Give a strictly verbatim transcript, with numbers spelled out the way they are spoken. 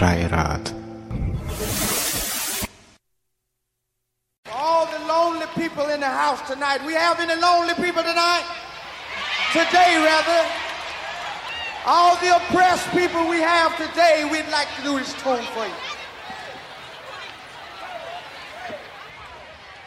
Rai Rahat. All the lonely people in the house tonight. We have any lonely people tonight? Today, rather. All the oppressed people we have today, we'd like to do this tune for you.